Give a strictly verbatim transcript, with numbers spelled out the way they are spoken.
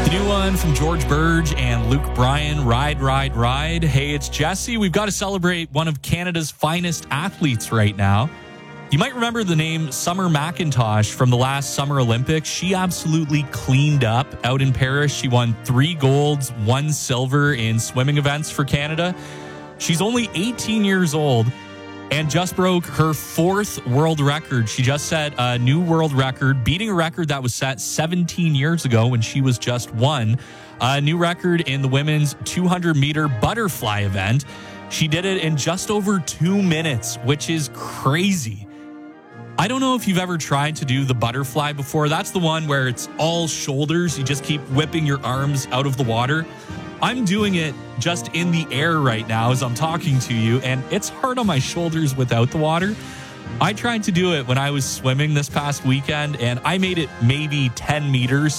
The new one from George Burge and Luke Bryan, Ride, Ride, Ride. Hey, it's Jesse. We've got to celebrate one of Canada's finest athletes right now. You might remember the name Summer McIntosh from the last Summer Olympics. She absolutely cleaned up out in Paris. She won three golds, one silver in swimming events for Canada. She's only eighteen years old and just broke her fourth world record. She just set a new world record, beating a record that was set seventeen years ago when she was just one. A new record in the women's two hundred meter butterfly event. She did it in just over two minutes, which is crazy. I don't know if you've ever tried to do the butterfly before. That's the one where it's all shoulders. You just keep whipping your arms out of the water. I'm doing it just in the air right now as I'm talking to you, and it's hard on my shoulders without the water. I tried to do it when I was swimming this past weekend, and I made it maybe ten meters.